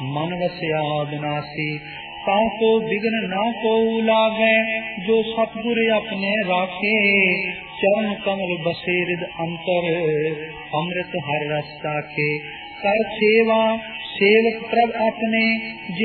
मन वस्या बिनासी। ताको बिघ्न ना को लागे, जो सतगुर अपने राखे। चरण कमल बसे हृद अंतर, अमृत हर रस साखे। कर सेवा सेवक प्रभ अपने,